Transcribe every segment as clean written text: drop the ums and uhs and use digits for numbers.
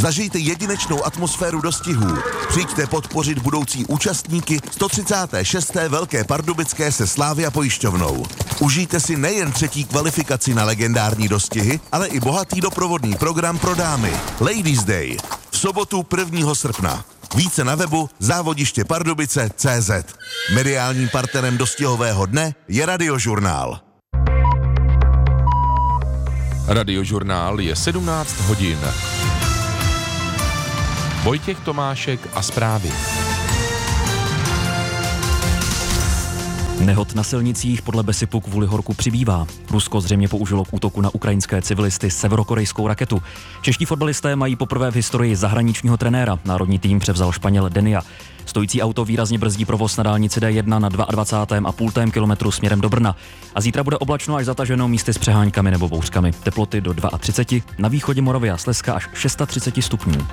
Zažijte jedinečnou atmosféru dostihů. Přijďte podpořit budoucí účastníky 136. Velké pardubické se Slavia pojišťovnou. Užijte si nejen třetí kvalifikaci na legendární dostihy, ale i bohatý doprovodný program pro dámy. Ladies Day. V sobotu 1. srpna. Více na webu závodištěpardubice.cz. Mediálním partnerem dostihového dne je Radiožurnál. Radiožurnál je 17 hodin. Vojtěch Tomášek a zprávy. Nehod na silnicích podle BESIPu kvůli horku přibývá. Rusko zřejmě použilo k útoku na ukrajinské civilisty severokorejskou raketu. Čeští fotbalisté mají poprvé v historii zahraničního trenéra. Národní tým převzal Španěl Denia. Stojící auto výrazně brzdí provoz na dálnici D1 na 22,5 kilometru směrem do Brna. A zítra bude oblačno až zataženo, místy s přeháňkami nebo bouřkami. Teploty do 32, na východě Moravy a Slezska až 630 stupňů.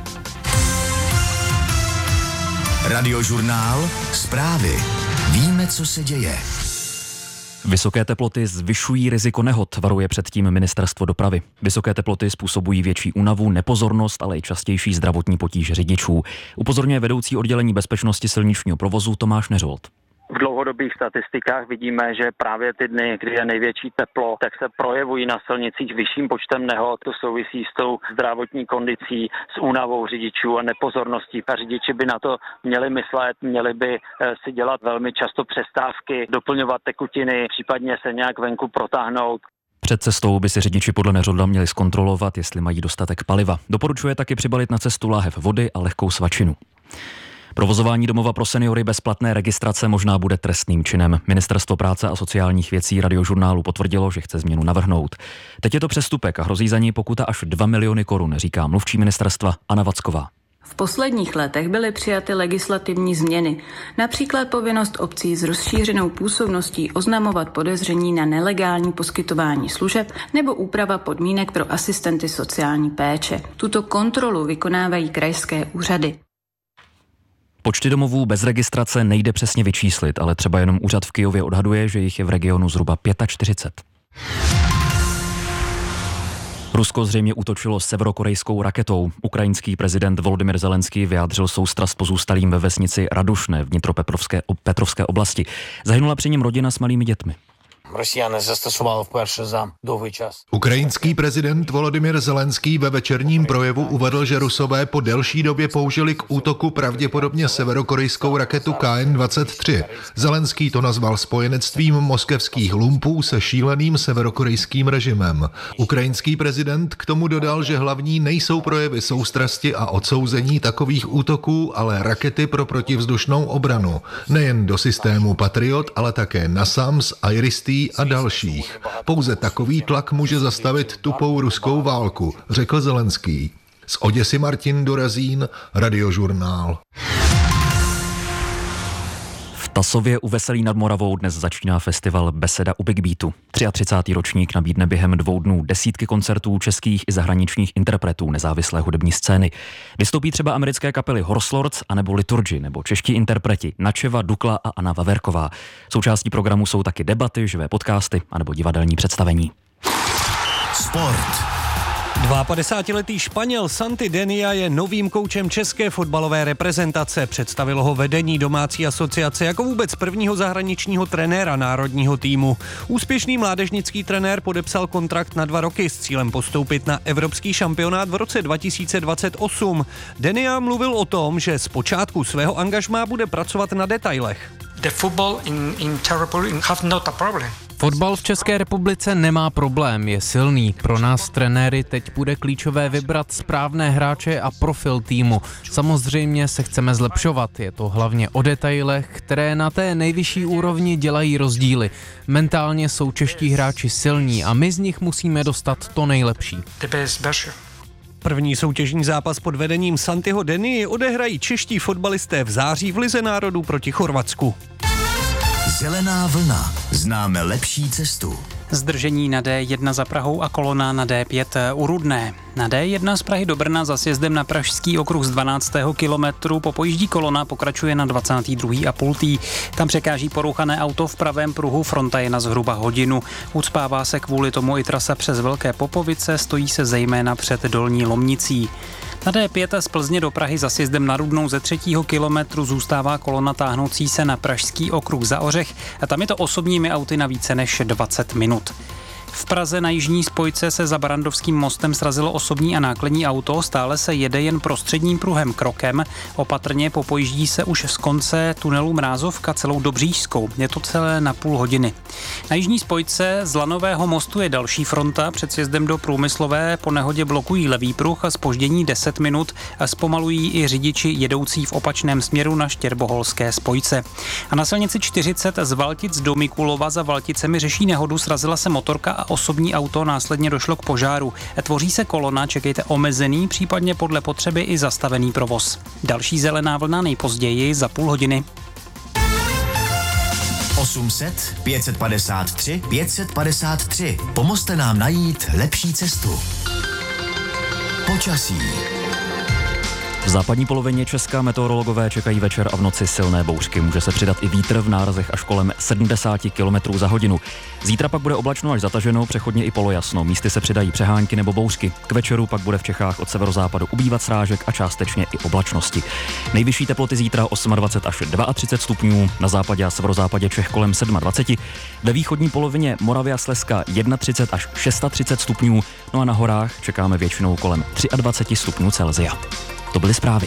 Radiožurnál, zprávy. Víme, co se děje. Vysoké teploty zvyšují riziko nehod, varuje předtím Ministerstvo dopravy. Vysoké teploty způsobují větší únavu, nepozornost, ale i častější zdravotní potíže řidičů. Upozorňuje vedoucí oddělení bezpečnosti silničního provozu Tomáš Neřolt. V dlouhodobých statistikách vidíme, že právě ty dny, kdy je největší teplo, tak se projevují na silnicích vyšším počtem nehod. To souvisí s tou zdravotní kondicí, s únavou řidičů a nepozorností. A řidiči by na to měli myslet, měli by si dělat velmi často přestávky, doplňovat tekutiny, případně se nějak venku protáhnout. Před cestou by si řidiči podle Neřolda měli zkontrolovat, jestli mají dostatek paliva. Doporučuje taky přibalit na cestu láhev vody a lehkou svačinu. Provozování domova pro seniory bez platné registrace možná bude trestným činem. Ministerstvo práce a sociálních věcí Radiožurnálu potvrdilo, že chce změnu navrhnout. Teď je to přestupek a hrozí za něj pokuta až 2 miliony korun, říká mluvčí ministerstva Anna Vacková. V posledních letech byly přijaty legislativní změny, například povinnost obcí s rozšířenou působností oznamovat podezření na nelegální poskytování služeb nebo úprava podmínek pro asistenty sociální péče. Tuto kontrolu vykonávají krajské úřady. Počty domovů bez registrace nejde přesně vyčíslit, ale třeba jenom úřad v Kyjově odhaduje, že jich je v regionu zhruba 45. Rusko zřejmě útočilo severokorejskou raketou. Ukrajinský prezident Volodymyr Zelenský vyjádřil soustrast pozůstalým ve vesnici Radušné v Dnitropetrovské oblasti. Zahynula při něm rodina s malými dětmi. Росіяни застосували вперше за довгий час. Ukrajinský prezident Volodymyr Zelenský ve večerním projevu uvedl, že Rusové po delší době použili k útoku pravděpodobně severokorejskou raketu KN-23. Zelenský to nazval spojenectvím moskevských lumpů se šíleným severokorejským režimem. Ukrajinský prezident k tomu dodal, že hlavní nejsou projevy soustrasti a odsouzení takových útoků, ale rakety pro protivzdušnou obranu. Nejen do systému Patriot, ale také NASAMS, IRIS-T a dalších. Pouze takový tlak může zastavit tupou ruskou válku, řekl Zelenský. Z Oděsy Martin Dorazín, Radiožurnál. V Tasově u Veselí nad Moravou dnes začíná festival Beseda u Big Beatu. 33. ročník nabídne během 2 dnů desítky koncertů českých i zahraničních interpretů nezávislé hudební scény. Vystoupí třeba americké kapely Horse Lords anebo Liturgy, nebo čeští interpreti Načeva, Dukla a Anna Vaverková. Součástí programu jsou taky debaty, živé podcasty anebo divadelní představení. Sport. 52letý Španěl Santi Denia je novým koučem české fotbalové reprezentace. Představilo ho vedení domácí asociace jako vůbec prvního zahraničního trenéra národního týmu. Úspěšný mládežnický trenér podepsal kontrakt na 2 roky s cílem postoupit na evropský šampionát v roce 2028. Denia mluvil o tom, že z počátku svého angažmá bude pracovat na detailech. The football in Czech have not a problem. Fotbal v České republice nemá problém, je silný. Pro nás trenéry teď bude klíčové vybrat správné hráče a profil týmu. Samozřejmě se chceme zlepšovat, je to hlavně o detailech, které na té nejvyšší úrovni dělají rozdíly. Mentálně jsou čeští hráči silní a my z nich musíme dostat to nejlepší. První soutěžní zápas pod vedením Santiho Denii odehrají čeští fotbalisté v září v Lize národů proti Chorvatsku. Zelená vlna. Známe lepší cestu. Zdržení na D1 za Prahou a kolona na D5 u Rudné. Na D1 z Prahy do Brna za sjezdem na Pražský okruh z 12. kilometru po pojíždí kolona pokračuje na 22,5. Tam překáží porouchané auto v pravém pruhu, fronta je na zhruba hodinu. Ucpává se kvůli tomu i trasa přes Velké Popovice, stojí se zejména před Dolní Lomnicí. Na D5 z Plzně do Prahy za sjezdem na Rudnou ze 3. kilometru zůstává kolona táhnoucí se na Pražský okruh za Ořech a tam je to osobními auty na více než 20 minut. V Praze na jižní spojce se za Barandovským mostem srazilo osobní a nákladní auto, stále se jede jen prostředním pruhem krokem, opatrně popojíždí se už z konce tunelu Mrázovka celou Dobřížskou, je to celé na půl hodiny. Na jižní spojce z Lanového mostu je další fronta, před sjezdem do Průmyslové po nehodě blokují levý pruh a zpoždění 10 minut a zpomalují i řidiči jedoucí v opačném směru na Štěrboholské spojce. A na silnici 40 z Valtic do Mikulova za Valticemi řeší nehodu, srazila se motorka a osobní auto, následně došlo k požáru. Tvoří se kolona, čekejte omezený, případně podle potřeby i zastavený provoz. Další zelená vlna nejpozději za půl hodiny. 800 553 553. Pomozte nám najít lepší cestu. Počasí. V západní polovině Česka meteorologové čekají večer a v noci silné bouřky. Může se přidat i vítr v nárazech až kolem 70 km za hodinu. Zítra pak bude oblačno až zataženo, přechodně i polojasno. Místy se přidají přehánky nebo bouřky. K večeru pak bude v Čechách od severozápadu ubývat srážek a částečně i oblačnosti. Nejvyšší teploty zítra 28 až 32 stupňů, na západě a severozápadě Čech kolem 27. Ve východní polovině Moravy a Slezska 31 až 36 stupňů, no a na horách čekáme většinou kolem 23 stupňů Celsia. To byly zprávy.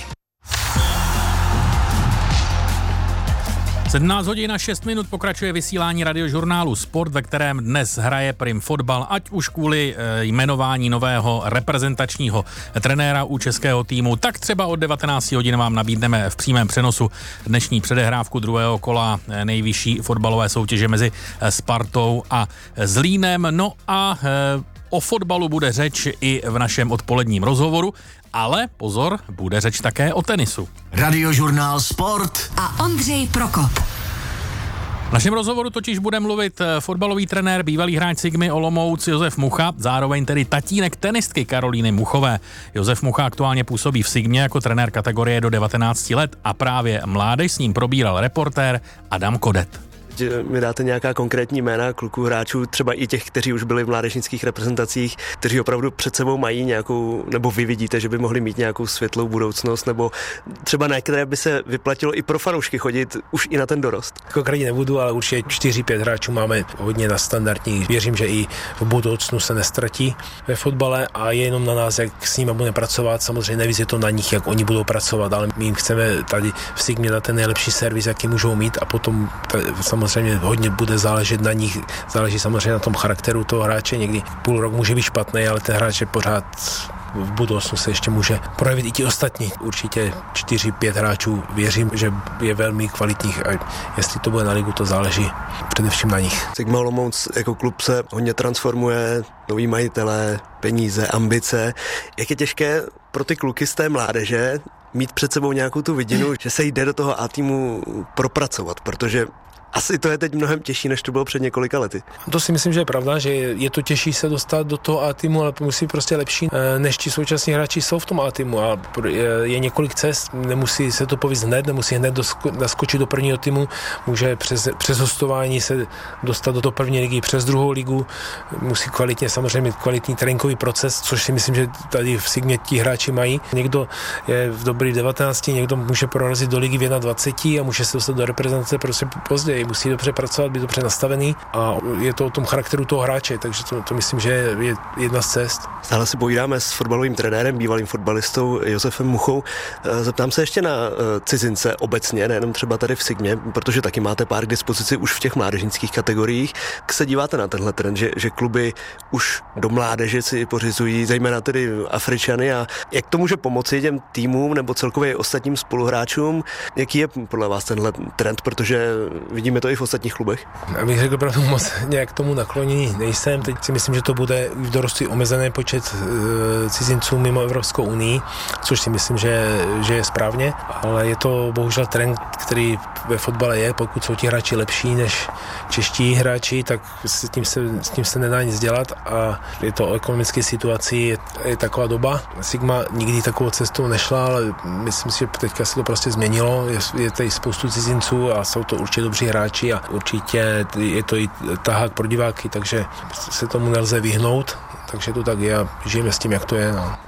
17 hodin a 6 minut pokračuje vysílání radiožurnálu Sport, ve kterém dnes hraje prim fotbal, ať už kvůli jmenování nového reprezentačního trenéra u českého týmu, tak třeba od 19 hodin vám nabídneme v přímém přenosu dnešní předehrávku druhého kola nejvyšší fotbalové soutěže mezi Spartou a Zlínem. No a o fotbalu bude řeč i v našem odpoledním rozhovoru, ale pozor, bude řeč také o tenisu. Radiožurnál Sport a Ondřej Prokop. V našem rozhovoru totiž bude mluvit fotbalový trenér, bývalý hráč Sigmy Olomouc Josef Mucha, zároveň tedy tatínek tenistky Karolíny Muchové. Josef Mucha aktuálně působí v Sigmě jako trenér kategorie do 19 let a právě mládež s ním probíral reportér Adam Kodet. Mi dáte nějaká konkrétní jména kluků, hráčů, třeba i těch, kteří už byli v mládežnických reprezentacích, kteří opravdu před sebou mají nějakou, nebo vy vidíte, že by mohli mít nějakou světlou budoucnost, nebo třeba na které by se vyplatilo i pro fanoušky chodit už i na ten dorost? Konkrétně nebudu, ale určitě 4-5 hráčů máme hodně na standardní. Věřím, že i v budoucnu se nestratí ve fotbale a je jenom na nás, jak s nimi budeme pracovat. Samozřejmě nevíc je to na nich, jak oni budou pracovat, ale my jim chceme tady v Sigmě dát ten nejlepší servis, jaký můžou mít a potom samozřejmě hodně bude záležet na nich, záleží samozřejmě na tom charakteru toho hráče, někdy půl rok může být špatný, ale ten hráč je pořád v budoucnu se ještě může projevit i ti ostatní. Určitě 4-5 hráčů věřím, že je velmi kvalitních a jestli to bude na ligu, to záleží především na nich. Sigma Olomouc jako klub se hodně transformuje, noví majitelé, peníze, ambice. Jak je těžké pro ty kluky z té mládeže mít před sebou nějakou tu vidinu, že se jde do toho A-týmu propracovat, protože asi to je teď mnohem těžší, než to bylo před několika lety. To si myslím, že je pravda, že je to těžší se dostat do toho A-týmu, ale musí prostě lepší, než ti současní hráči jsou v tom A-týmu. A je několik cest, nemusí se to povíct hned, nemusí hned naskočit do prvního týmu, může přes hostování se dostat do toho první ligy, přes druhou ligu, musí kvalitně samozřejmě mít kvalitní tréninkový proces, což si myslím, že tady v Sigmě ti hráči mají. Někdo je v dobrý 19, někdo může prorazit do ligy v 21 a může se dostat do reprezentace prostě později. Musí dobře pracovat, být dobře nastavený a je to o tom charakteru toho hráče, takže to myslím, že je jedna z cest. Stále si povídáme s fotbalovým trenérem, bývalým fotbalistou Josefem Muchou. Zeptám se ještě na cizince obecně, nejenom třeba tady v Sigmě, protože taky máte pár k dispozici už v těch mládežnických kategoriích. Jak se díváte na tenhle trend, že kluby už do mládeže si pořizují, zejména tedy Afričany, a jak to může pomoci těm týmům nebo celkově ostatním spoluhráčům? Jaký je podle vás tenhle trend, protože vidíme to i v ostatních klubech? Abych řekl pravdu, moc nějak tomu nakloněný nejsem. Teď si myslím, že to bude v dorostu omezený počet cizinců mimo Evropskou unii, což si myslím, že je správně, ale je to bohužel trend, který ve fotbale je. Pokud jsou ti hráči lepší než čeští hráči, tak s tím se nedá nic dělat a je to o ekonomické situaci, je taková doba. Sigma nikdy takovou cestou nešla, ale myslím si, že teďka se to prostě změnilo. Je tady spoustu cizinců a jsou to určitě dobří hráči a určitě je to i tahák pro diváky, takže se tomu nelze vyhnout, takže to tak je a žijeme s tím, jak to je. No.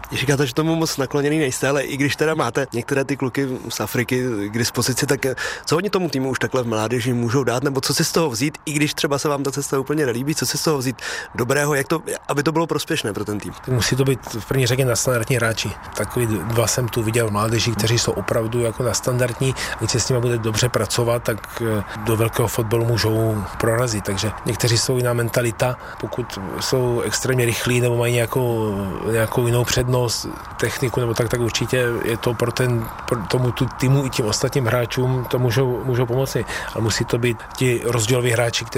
Říkáte, že tomu moc nakloněný nejste, ale i když teda máte některé ty kluky z Afriky k dispozici, tak co oni tomu týmu už takhle v mládeži můžou dát, nebo co si z toho vzít, i když třeba se vám ta cesta úplně nelíbí, co si z toho vzít dobrého, aby to bylo prospěšné pro ten tým? Musí to být v první řadě nadstandardní hráči. Takový dva jsem tu viděl v mládeži, kteří jsou opravdu jako nadstandardní. Když se s nimi bude dobře pracovat, tak do velkého fotbalu můžou prorazit. Takže někteří jsou jiná mentalita, pokud jsou extrémně rychlí nebo mají nějakou jinou přednost, techniku nebo tak určitě je to pro tomu týmu i tím ostatním hráčům to můžou pomoci. Ale musí to být ti rozdíloví hráči,